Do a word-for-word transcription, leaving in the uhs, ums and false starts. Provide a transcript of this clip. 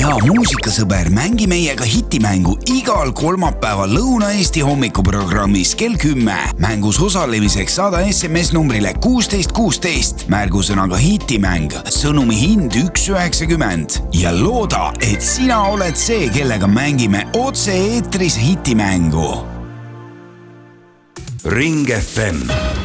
hea muusikasõber, mängi meiega hitimängu igal kolmapäeval Lõuna-Eesti hommikuprogrammis kell kümme. Mängus osalemiseks saada S M S numbrile kuusteist kuusteist, märgusõnaga hitimäng, sõnumi hind üks üheksakümmend ja looda, et sina oled see, kellega mängime otse eetris hitimängu. Ring F M